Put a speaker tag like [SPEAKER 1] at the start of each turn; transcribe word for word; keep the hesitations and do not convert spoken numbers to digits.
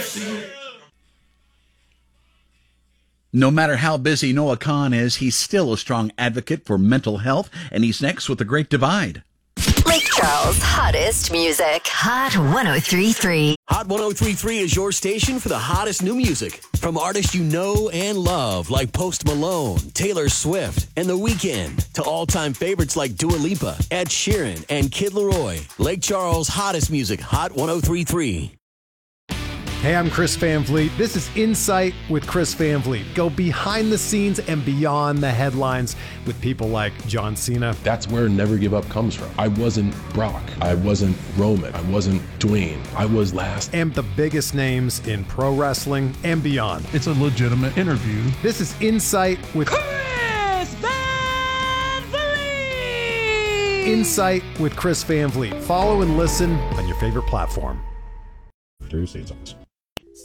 [SPEAKER 1] No matter how busy Noah Kahn is, he's still a strong advocate for mental health, and he's next with The Great Divide.
[SPEAKER 2] Lake Charles' hottest music. Hot one oh three point three.
[SPEAKER 3] Hot one oh three point three is your station for the hottest new music. From artists you know and love, like Post Malone, Taylor Swift, and The Weeknd, to all-time favorites like Dua Lipa, Ed Sheeran, and Kid Laroi. Lake Charles' hottest music. Hot one oh three point three.
[SPEAKER 4] Hey, I'm Chris Van Vliet. This is Insight with Chris Van Vliet. Go behind the scenes and beyond the headlines with people like John Cena.
[SPEAKER 5] That's where Never Give Up comes from. I wasn't Brock. I wasn't Roman. I wasn't Dwayne. I was last.
[SPEAKER 4] And the biggest names in pro wrestling and beyond.
[SPEAKER 6] It's a legitimate interview.
[SPEAKER 4] This is Insight with
[SPEAKER 7] Chris Van Vliet.
[SPEAKER 4] Insight with Chris Van Vliet. Follow and listen on your favorite platform.
[SPEAKER 5] Two seats on this.